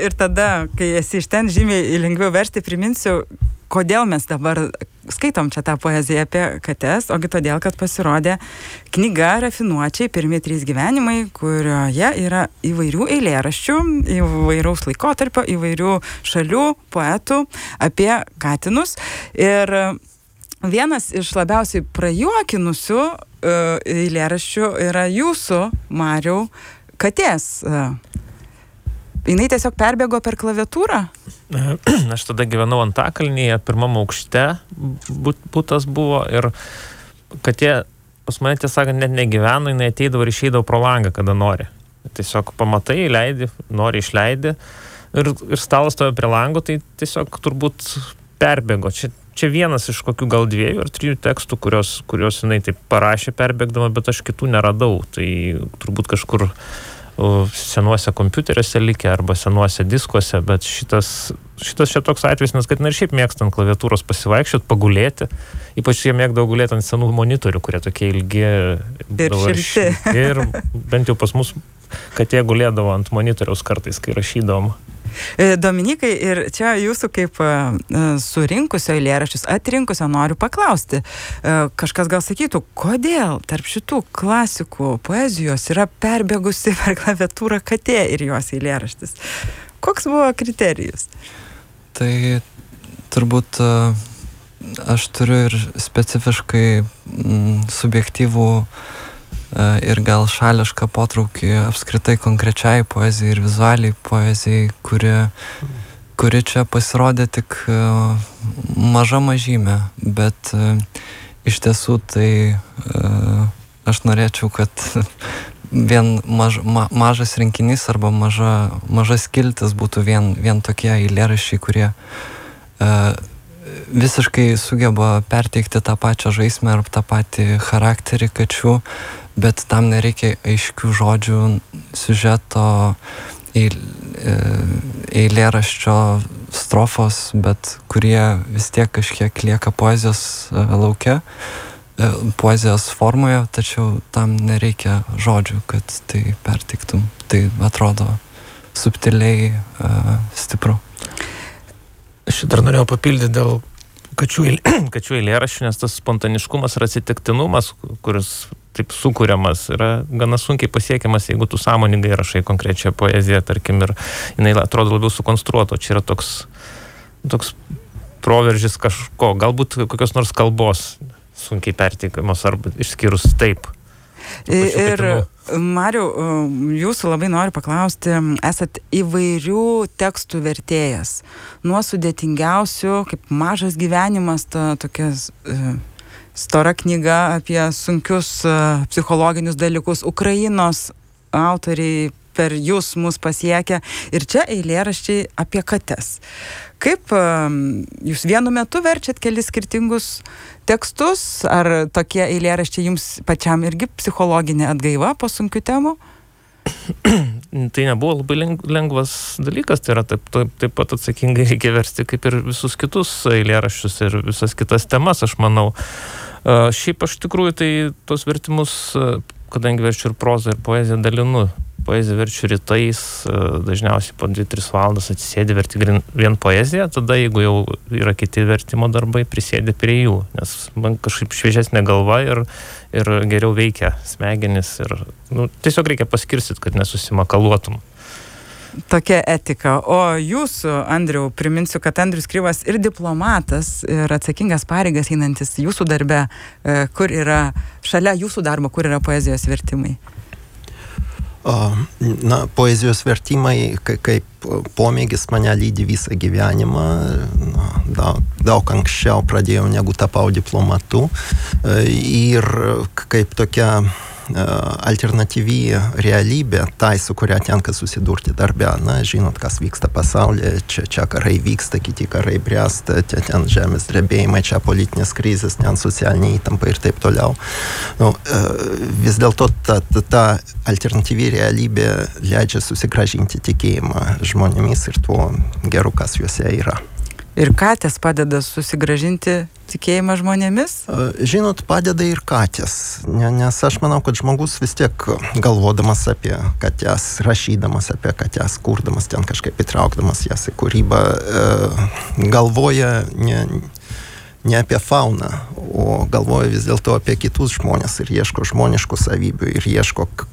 ir tada, kai esi iš ten, žymiai lengviau versti, priminsiu, kodėl mes dabar skaitom čia tą poeziją apie kates, ogi todėl, kad pasirodė knyga Rafinuočiai, pirmi 3 gyvenimai, kurioje yra įvairių eilėraščių, įvairaus laikotarpio, įvairių šalių, poetų apie katinus. Ir vienas iš labiausiai prajuokinusių eilėraščių yra jūsų, Mariau, katės. Jinai tiesiog perbėgo per klaviatūrą? Aš tada gyvenau Antakalnyje, 1 aukšte butas buvo ir katė pas mane, tiesą sakant, net negyveno, jinai ateidavo ir išeidavo pro langą, kada nori. Tiesiog pamatai, leidi, nori išleidi ir stalas stojo prie lango, tai tiesiog turbūt perbėgo. Čia vienas iš kokių gal 2 ar 3 tekstų, kurios jinai taip parašė perbėgdama, bet aš kitų neradau. Tai turbūt kažkur senuose kompiuteriuose likę arba senuose diskuose, bet šitas čia toks atvejis, nes kad ir šiaip mėgstant klaviatūros pasivaikščiot, pagulėti. Ypač jie mėgdavo gulėti ant senų monitorių, kurie tokie ilgi ir šilti. Ir bent jau pas mus katė gulėdavo ant monitoriaus kartais, kai rašydavom. Dominikai, ir čia jūsų kaip surinkusio eilėraščius, atrinkusio noriu paklausti. Kažkas gal sakytų, kodėl tarp šitų klasikų poezijos yra perbėgusi per klaviatūrą katė ir jos eilėraštis? Koks buvo kriterijus? Tai turbūt aš turiu ir specifiškai subjektyvų ir gal šališką potraukį apskritai konkrečiai poezijai ir vizualiai poezijai, kuri čia pasirodė tik maža mažymė, bet iš tiesų tai aš norėčiau, kad vien mažas rinkinys arba maža skiltis būtų vien tokie eilėraščiai, kurie visiškai sugeba perteikti tą pačią žaismę ar tą patį charakterį kačių, bet tam nereikia aiškių žodžių, siužeto, eilėraščio strofos, bet kurie vis tiek kažkiek lieka poezijos lauke, poezijos formoje, tačiau tam nereikia žodžių, kad tai perteiktum. Tai atrodo subtiliai stipru. Aš dar norėjau papildyti dėl kačių eilėraščių, nes tas spontaniškumas ir atsitiktinumas, kuris taip sukuriamas, yra gana sunkiai pasiekiamas, jeigu tu sąmoningai rašai konkrečią poeziją, tarkim, ir jinai atrodo labiau sukonstruoto. Čia yra toks proveržis kažko, galbūt kokios nors kalbos sunkiai perteikamos, arba išskyrus taip. Ir Mariau, jūsų labai noriu paklausti, esat įvairių tekstų vertėjas. Nuo sudėtingiausių, kaip Mažas gyvenimas, tokia stora knyga apie sunkius psichologinius dalykus. Ukrainos autoriai per jūs mus pasiekia. Ir čia eilėraščiai apie kates. Kaip jūs vienu metu verčiat kelis skirtingus tekstus? Ar tokie eilėraščiai jums pačiam irgi psichologinė atgaiva po sunkių temų? Tai nebuvo labai lengvas dalykas, tai yra taip pat atsakingai reikia versti kaip ir visus kitus eilėraščius ir visas kitas temas, aš manau. Šiaip aš tikrųjų tai tos vertimus, kadangi verčiu ir prozą ir poeziją, dalinu. Poeziją verčiu rytais, dažniausiai po 2-3 valandas atsisėdi verti vien poeziją, tada jeigu jau yra kiti vertimo darbai, prisėdi prie jų, nes man kažkaip šviežesnė galva ir geriau veikia smegenis ir tiesiog reikia paskirstyt, kad nesusimakaluotum. Tokia etika. O jūsų, Andriau, priminsiu, kad Andrius Kryvas ir diplomatas, ir atsakingas pareigas einantis jūsų darbe, kur yra, šalia jūsų darbo, kur yra poezijos vertimai? Poezijos vertimai kaip pomėgis mane lydi visą gyvenimą. Daug anksčiau pradėjau, negu tapau diplomatu. Ir kaip tokia alternatyvi realybė, tai su kuria tenka susidurti darbe. Žinot, kas vyksta pasaulyje, čia karai vyksta, kiti karai bręsta, ten žemės drebėjimai, čia politinės krizės, ten socialinė įtampa ir taip toliau. Vis dėlto ta alternatyvi realybė leidžia susigrąžinti tikėjimą žmonėmis ir tuo geru, kas juose yra. Ir katės padeda susigrąžinti tikėjimą žmonėmis? Žinot, padeda ir katės, nes aš manau, kad žmogus vis tiek galvodamas apie katės, rašydamas apie katės, kurdamas ten kažkaip įtraukdamas jas į kūrybą, galvoja ne apie fauną, o galvoja vis dėlto apie kitus žmonės ir ieško žmoniškų savybių ir ieško,